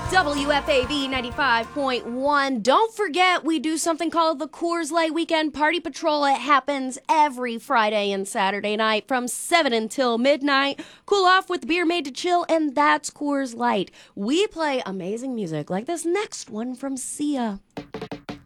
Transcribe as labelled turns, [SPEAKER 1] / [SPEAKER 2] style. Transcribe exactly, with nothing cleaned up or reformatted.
[SPEAKER 1] W F A B ninety-five point one. Don't forget, we do something called the Coors Light Weekend Party Patrol. It happens every Friday and Saturday night from seven until midnight. Cool off with beer made to chill, and that's Coors Light. We play amazing music like this next one from Sia.